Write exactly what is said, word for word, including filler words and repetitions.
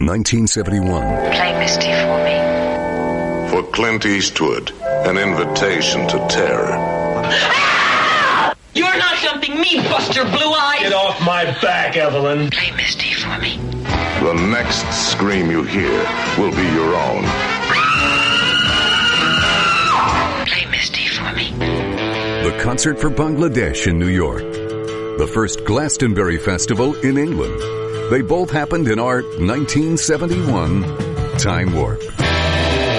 nineteen seventy-one. Play Misty for me. For Clint Eastwood, an invitation to terror. Ah! You're not jumping me, Buster Blue Eyes! Get off my back, Evelyn. Play Misty for me. The next scream you hear will be your own. Play Misty for me. The Concert for Bangladesh in New York. The first Glastonbury Festival in England. They both happened in our nineteen seventy-one time warp.